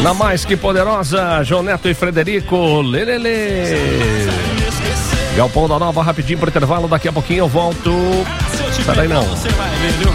Na mais que poderosa, João Neto e Frederico, lelele. Galpão da Nova, rapidinho pro intervalo, daqui a pouquinho eu volto. Sai daí não.